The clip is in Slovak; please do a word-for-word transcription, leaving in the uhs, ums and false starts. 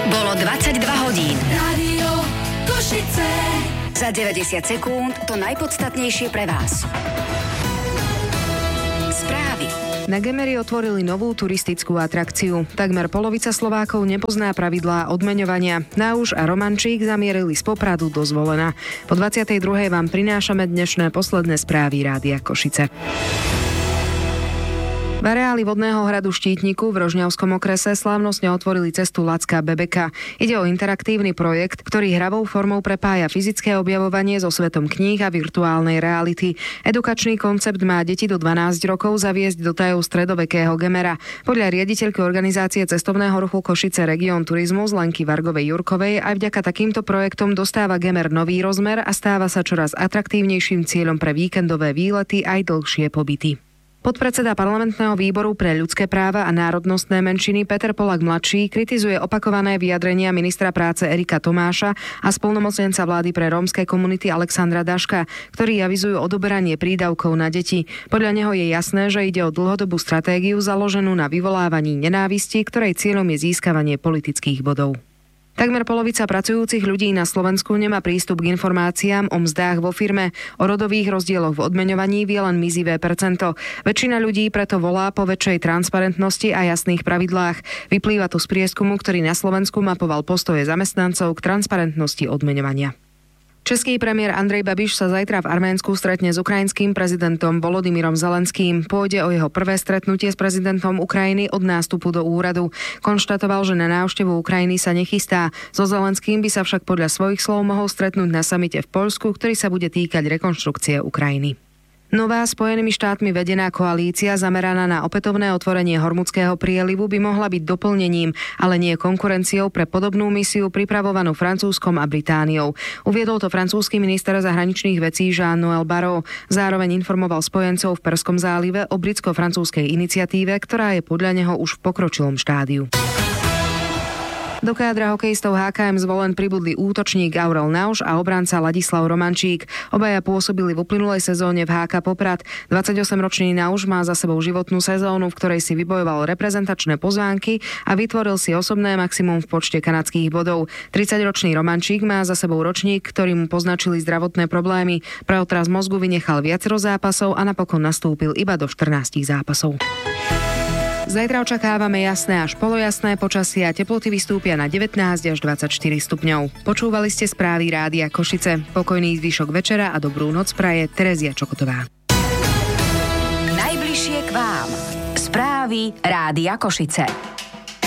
Bolo dvadsaťdva hodín. Rádio Košice. Za deväťdesiat sekúnd to najpodstatnejšie pre vás. Správy. Na Gemeri otvorili novú turistickú atrakciu. Takmer polovica Slovákov nepozná pravidlá odmeňovania. Náuš a Romančík zamierili z Popradu do Zvolena. Po dvadsiatej druhej vám prinášame dnešné posledné správy Rádia Košice. V areáli vodného hradu Štítniku v Rožňavskom okrese slávnostne otvorili cestu Lacká Bebeka. Ide o interaktívny projekt, ktorý hravou formou prepája fyzické objavovanie so svetom kníh a virtuálnej reality. Edukačný koncept má deti do dvanásť rokov zaviesť do tajov stredovekého Gemera. Podľa riaditeľky organizácie cestovného ruchu Košice Region Turizmus Lenky Vargovej-Jurkovej aj vďaka takýmto projektom dostáva Gemer nový rozmer a stáva sa čoraz atraktívnejším cieľom pre víkendové výlety aj dlhšie pobyty. Podpredseda parlamentného výboru pre ľudské práva a národnostné menšiny Peter Polák mladší kritizuje opakované vyjadrenia ministra práce Erika Tomáša a splnomocnenca vlády pre rómske komunity Alexandra Daška, ktorí avizujú odoberanie prídavkov na deti. Podľa neho je jasné, že ide o dlhodobú stratégiu založenú na vyvolávaní nenávisti, ktorej cieľom je získavanie politických bodov. Takmer polovica pracujúcich ľudí na Slovensku nemá prístup k informáciám o mzdách vo firme. O rodových rozdieloch v odmeňovaní vie len mizivé percento. Väčšina ľudí preto volá po väčšej transparentnosti a jasných pravidlách. Vyplýva to z prieskumu, ktorý na Slovensku mapoval postoje zamestnancov k transparentnosti odmeňovania. Český premiér Andrej Babiš sa zajtra v Arménsku stretne s ukrajinským prezidentom Volodymyrom Zelenským. Pôjde o jeho prvé stretnutie s prezidentom Ukrajiny od nástupu do úradu. Konštatoval, že na návštevu Ukrajiny sa nechystá. So Zelenským by sa však podľa svojich slov mohol stretnúť na samite v Poľsku, ktorý sa bude týkať rekonštrukcie Ukrajiny. Nová Spojenými štátmi vedená koalícia zameraná na opätovné otvorenie Hormuzského prielivu by mohla byť doplnením, ale nie konkurenciou pre podobnú misiu pripravovanú Francúzskom a Britániou. Uviedol to francúzsky minister zahraničných vecí Jean-Noël Barrot. Zároveň informoval spojencov v Perskom zálive o britsko-francúzskej iniciatíve, ktorá je podľa neho už v pokročilom štádiu. Do kádra hokejistov há ká em Zvolen pribudli útočník Aurel Nauš a obranca Ladislav Romančík. Obaja pôsobili v uplynulej sezóne v há ká Poprad. dvadsaťosemročný Nauš má za sebou životnú sezónu, v ktorej si vybojoval reprezentačné pozvánky a vytvoril si osobné maximum v počte kanadských bodov. tridsaťročný Romančík má za sebou ročník, ktorý mu poznačili zdravotné problémy. Pre otraz mozgu vynechal viacero zápasov a napokon nastúpil iba do štrnástich zápasov. Zajtra očakávame jasné až polojasné počasie a teploty vystúpia na devätnásť až dvadsaťštyri stupňov. Počúvali ste správy Rádia Košice. Pokojný zvyšok večera a dobrú noc praje Terezia Čokotová. Najbližšie k vám. Správy Rádia Košice.